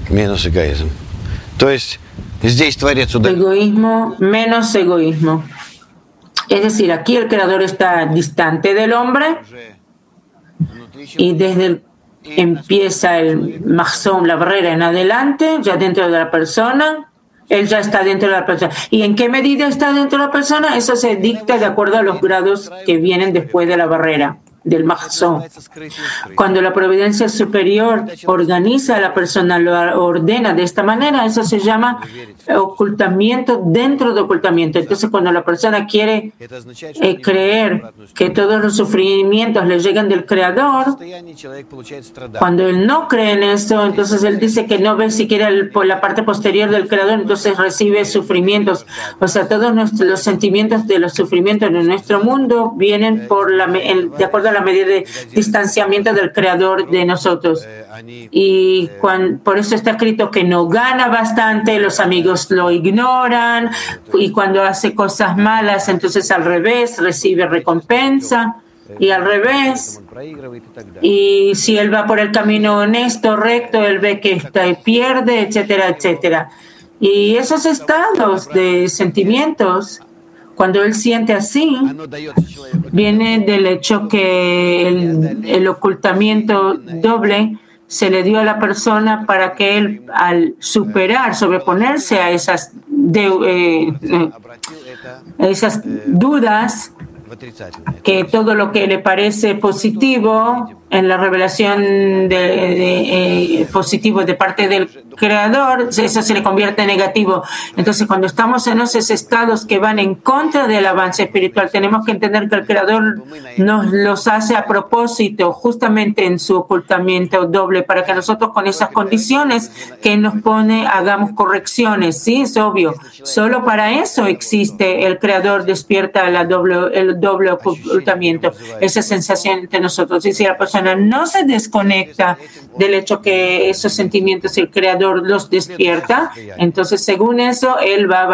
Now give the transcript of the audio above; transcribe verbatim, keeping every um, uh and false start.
menos egoísmo. Entonces, здесь Творец удален. Egoísmo menos egoísmo. Es decir, aquí el Creador está distante del hombre y desde el, empieza el mahzón, la barrera en adelante, ya dentro de la persona. Él ya está dentro de la persona. ¿Y en qué medida está dentro de la persona? Eso se dicta de acuerdo a los grados que vienen después de la barrera, del mahzón. Cuando la providencia superior organiza a la persona, lo ordena de esta manera, eso se llama ocultamiento dentro de ocultamiento. Entonces, cuando la persona quiere eh, creer que todos los sufrimientos le llegan del Creador, cuando él no cree en eso, entonces él dice que no ve siquiera el, por la parte posterior del Creador, entonces recibe sufrimientos. O sea, todos nuestros, los sentimientos de los sufrimientos de nuestro mundo vienen por la, el, de acuerdo a la medida de distanciamiento del Creador de nosotros. Y cuando, por eso está escrito que no gana bastante, los amigos lo ignoran, y cuando hace cosas malas, entonces al revés, recibe recompensa, y al revés. Y si él va por el camino honesto, recto, él ve que está y pierde, etcétera, etcétera. Y esos estados de sentimientos, cuando él siente así, viene del hecho que el, el ocultamiento doble se le dio a la persona para que él, al superar, sobreponerse a esas, de, eh, eh, esas dudas, que todo lo que le parece positivo en la revelación de, de, eh, positivo de parte del Creador, eso se le convierte en negativo. Entonces, cuando estamos en esos estados que van en contra del avance espiritual, tenemos que entender que el Creador nos los hace a propósito, justamente en su ocultamiento doble, para que nosotros con esas condiciones que nos pone hagamos correcciones. Sí, es obvio. Solo para eso existe el Creador, despierta la doble, el doble ocultamiento, esa sensación entre nosotros. Y si la persona no se desconecta del hecho que esos sentimientos el Creador los despierta, entonces según eso él va a